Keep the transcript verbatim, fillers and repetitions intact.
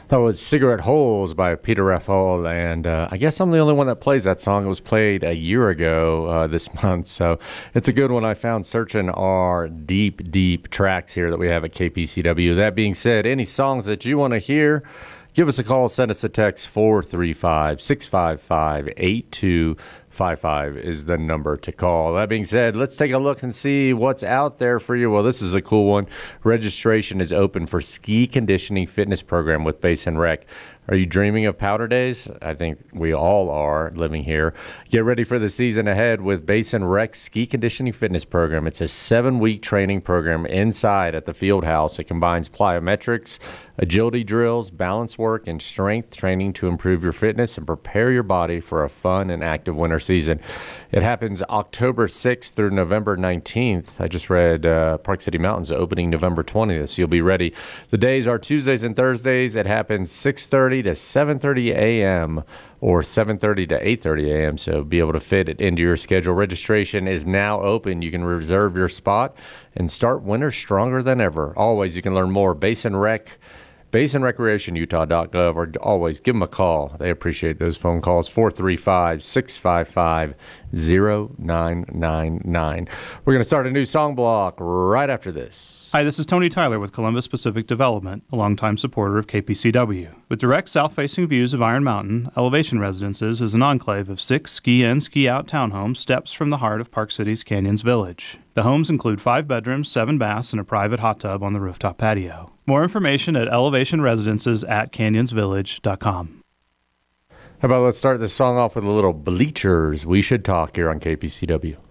That was Cigarette Holes by Peter Raffel, and uh, I guess I'm the only one that plays that song. It was played a year ago uh, this month, so it's a good one I found searching our deep, deep tracks here that we have at K P C W. That being said, any songs that you want to hear, give us a call, send us a text. Four three five, six five five, eight two five five is the number to call. That being said, let's take a look and see what's out there for you. Well, this is a cool one. Registration is open for ski conditioning fitness program with Basin Rec. Are you dreaming of powder days? I think we all are living here. Get ready for the season ahead with Basin Rec Ski Conditioning Fitness Program. It's a seven-week training program inside at the field house. It combines plyometrics, agility drills, balance work, and strength training to improve your fitness and prepare your body for a fun and active winter season. It happens October sixth through November nineteenth. I just read uh, Park City Mountains opening November twentieth, so you'll be ready. The days are Tuesdays and Thursdays. It happens six thirty to seven thirty a.m. or seven thirty to eight thirty a.m., so be able to fit it into your schedule. Registration is now open. You can reserve your spot and start winter stronger than ever. Always, you can learn more. Basin Rec, basin recreation utah dot gov, or always give them a call. They appreciate those phone calls. four three five, six five five, zero nine nine nine. We're going to start a new song block right after this. Hi, this is Tony Tyler with Columbus Pacific Development, a longtime supporter of K P C W. With direct south-facing views of Iron Mountain, Elevation Residences is an enclave of six ski-in, ski-out townhomes steps from the heart of Park City's Canyons Village. The homes include five bedrooms, seven baths, and a private hot tub on the rooftop patio. More information at elevation residences at canyons village dot com. How about let's start this song off with a little Bleachers. We Should Talk here on K P C W.